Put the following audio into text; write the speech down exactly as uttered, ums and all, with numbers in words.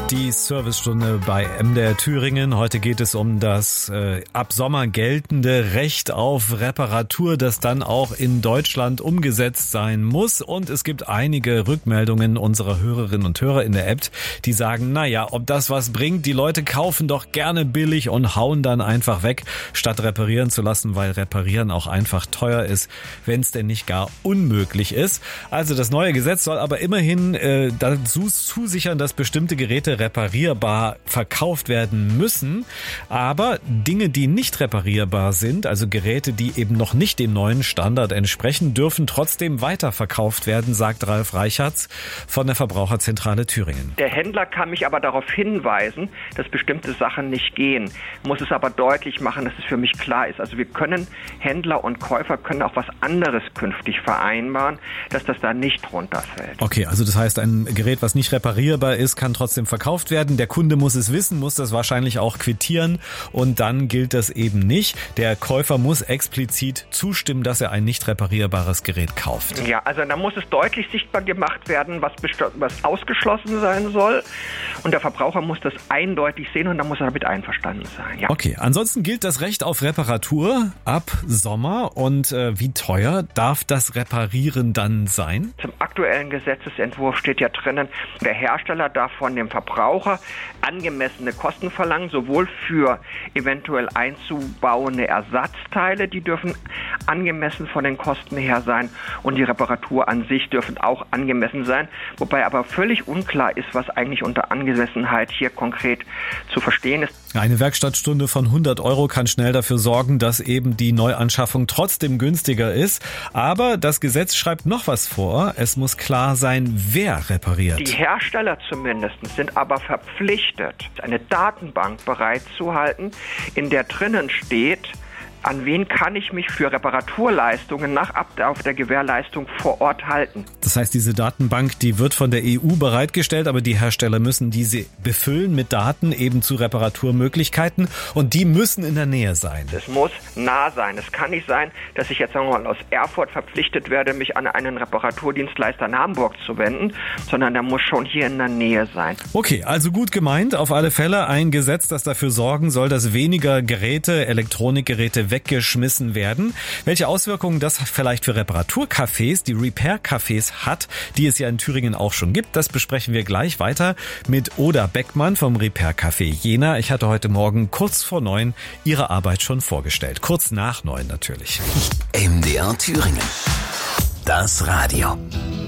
Die Servicestunde bei M D R Thüringen. Heute geht es um das äh, ab Sommer geltende Recht auf Reparatur, das dann auch in Deutschland umgesetzt sein muss. Und es gibt einige Rückmeldungen unserer Hörerinnen und Hörer in der App, die sagen, naja, ob das was bringt, die Leute kaufen doch gerne billig und hauen dann einfach weg, statt reparieren zu lassen, weil reparieren auch einfach teuer ist, wenn es denn nicht gar unmöglich ist. Also das neue Gesetz soll aber immerhin äh, dazu zusichern, dass bestimmte Geräte reparierbar verkauft werden müssen. Aber Dinge, die nicht reparierbar sind, also Geräte, die eben noch nicht dem neuen Standard entsprechen, dürfen trotzdem weiterverkauft werden, sagt Ralf Reichertz von der Verbraucherzentrale Thüringen. Der Händler kann mich aber darauf hinweisen, dass bestimmte Sachen nicht gehen, muss es aber deutlich machen, dass es für mich klar ist. Also wir können, Händler und Käufer können auch was anderes künftig vereinbaren, dass das da nicht runterfällt. Okay, also das heißt, ein Gerät, was nicht reparierbar ist, kann trotzdem verkauft werden. Der Kunde muss es wissen, muss das wahrscheinlich auch quittieren und dann gilt das eben nicht. Der Käufer muss explizit zustimmen, dass er ein nicht reparierbares Gerät kauft. Ja, also da muss es deutlich sichtbar gemacht werden, was, was ausgeschlossen sein soll und der Verbraucher muss das eindeutig sehen und dann muss er damit einverstanden sein. Ja. Okay, ansonsten gilt das Recht auf Reparatur ab Sommer und äh, wie teuer darf das Reparieren dann sein? Zum aktuellen Gesetzesentwurf steht ja drinnen, der Hersteller darf von dem Verbraucher angemessene Kosten verlangen, sowohl für eventuell einzubauende Ersatzteile, die dürfen angemessen von den Kosten her sein und die Reparatur an sich dürfen auch angemessen sein, wobei aber völlig unklar ist, was eigentlich unter Angemessenheit hier konkret zu verstehen ist. Eine Werkstattstunde von hundert Euro kann schnell dafür sorgen, dass eben die Neuanschaffung trotzdem günstiger ist. Aber das Gesetz schreibt noch was vor. Es muss klar sein, wer repariert. Die Hersteller zumindest sind aber verpflichtet, eine Datenbank bereitzuhalten, in der drinnen steht, an wen kann ich mich für Reparaturleistungen nach Ablauf der Gewährleistung vor Ort halten. Das heißt, diese Datenbank, die wird von der E U bereitgestellt, aber die Hersteller müssen diese befüllen mit Daten eben zu Reparaturmöglichkeiten und die müssen in der Nähe sein. Es muss nah sein. Es kann nicht sein, dass ich jetzt sagen wir mal aus Erfurt verpflichtet werde, mich an einen Reparaturdienstleister in Hamburg zu wenden, sondern der muss schon hier in der Nähe sein. Okay, also gut gemeint. Auf alle Fälle ein Gesetz, das dafür sorgen soll, dass weniger Geräte, Elektronikgeräte weggeschmissen werden. Welche Auswirkungen das vielleicht für Reparaturcafés, die Repair-Cafés hat, die es ja in Thüringen auch schon gibt, das besprechen wir gleich weiter mit Oda Beckmann vom Repair-Café Jena. Ich hatte heute Morgen kurz vor neun ihre Arbeit schon vorgestellt. Kurz nach neun natürlich. M D R Thüringen. Das Radio.